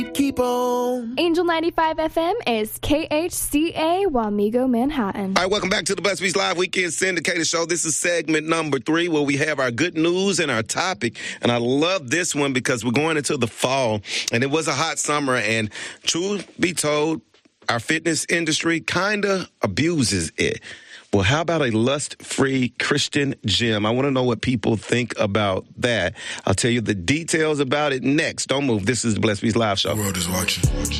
Keep on. Angel 95 FM is KHCA Wamego, Manhattan. All right, welcome back to the Blessed Beats Live Weekend Syndicated Show. This is segment number 3 where we have our good news and our topic. And I love this one because we're going into the fall and it was a hot summer. And truth be told, our fitness industry kind of abuses it. Well, how about a lust-free Christian gym? I want to know what people think about that. I'll tell you the details about it next. Don't move. This is the Blessed Beats Live Show. The world is watching.